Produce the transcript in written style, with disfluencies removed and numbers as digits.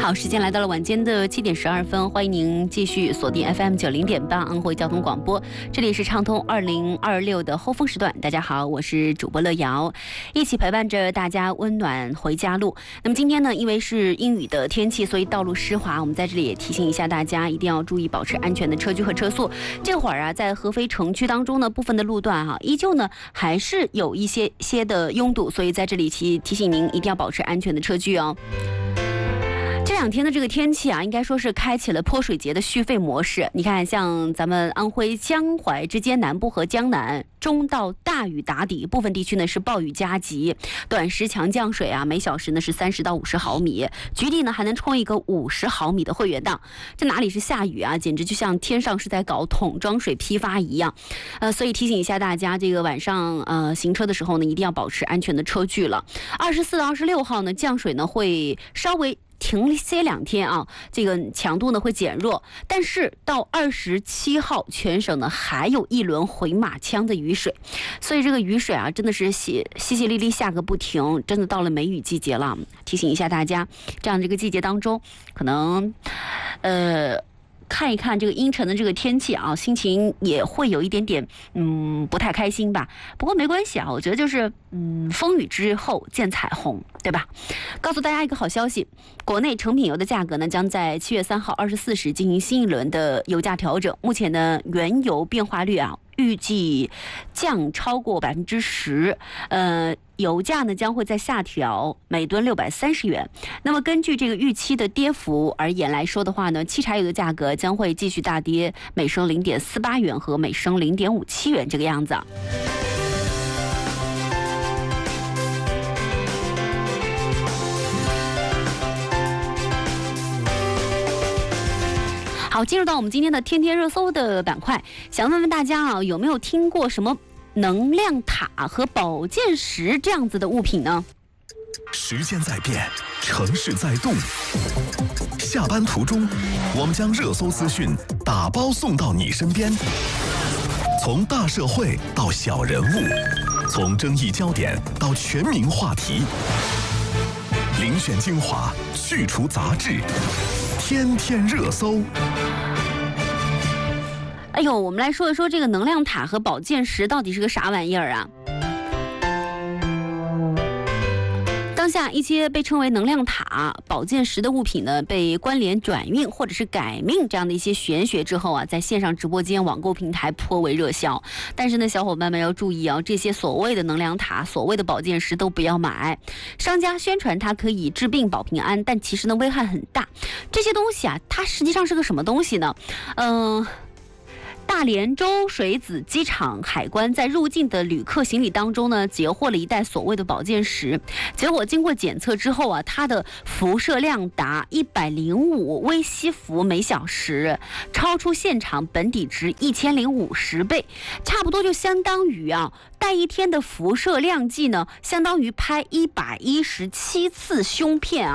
好，时间来到了晚间的7点12分，欢迎您继续锁定 FM 90.8安徽交通广播，这里是畅通2026的后风时段。大家好，我是主播乐瑶，一起陪伴着大家温暖回家路。那么今天呢，因为是阴雨的天气，所以道路湿滑，我们在这里也提醒一下大家，一定要注意保持安全的车距和车速。这会儿啊，在合肥城区当中呢，部分的路段依旧呢还是有一些的拥堵，所以在这里提醒您一定要保持安全的车距哦。这两天的这个天气啊，应该说是开启了泼水节的续费模式。你看，像咱们安徽江淮之间南部和江南中到大雨打底，部分地区呢是暴雨加急，短时强降水啊，每小时呢是30到50毫米，局地呢还能冲一个50毫米的会员档。这哪里是下雨啊，简直就像天上是在搞桶装水批发一样。所以提醒一下大家，这个晚上行车的时候呢，一定要保持安全的车距了。24到26号呢，降水呢会稍微停歇2天啊，这个强度呢会减弱，但是到27号全省呢还有一轮回马枪的雨水，所以这个雨水啊真的是淅淅沥沥下个不停，真的到了梅雨季节了。提醒一下大家，这样这个季节当中，可能看一看这个阴沉的这个天气啊，心情也会有一点点不太开心吧。不过没关系啊，我觉得就是风雨之后见彩虹，对吧？告诉大家一个好消息，国内成品油的价格呢将在7月3号24时进行新一轮的油价调整。目前呢，原油变化率啊预计降超过10%，油价呢将会在下调每吨630元。那么根据这个预期的跌幅而言来说的话呢，汽柴油的价格将会继续大跌，每升0.48元和每升0.57元这个样子。好，进入到我们今天的天天热搜的板块，想问问大家啊，有没有听过什么能量塔和保健石这样子的物品呢？ 时间在变，城市在动。下班途中，我们将热搜资讯打包送到你身边。从大社会到小人物，从争议焦点到全民话题，遴选精华，去除杂质，天天热搜。 哎呦，我们来说一说这个能量塔和保健石到底是个啥玩意儿啊？当下一些被称为能量塔、保健石的物品呢，被关联转运或者是改命这样的一些玄学之后啊，在线上直播间、网购平台颇为热销。但是呢，小伙伴们要注意啊，这些所谓的能量塔、所谓的保健石都不要买。商家宣传它可以治病保平安，但其实呢危害很大。这些东西啊，它实际上是个什么东西呢？大连州水子机场海关在入境的旅客行李当中呢，截获了一袋所谓的保健石，结果经过检测之后啊，它的辐射量达105微西弗每小时，超出现场本底值1050倍，差不多就相当于带一天的辐射量计呢，相当于拍117次胸片